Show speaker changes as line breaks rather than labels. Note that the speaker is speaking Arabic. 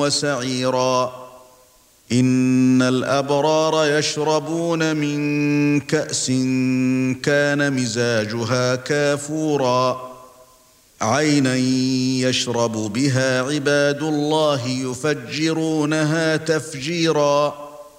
وسعيرا إن الأبرار يشربون من كأس كان مزاجها كافورا عينا يشرب بها عباد الله يفجرونها تفجيرا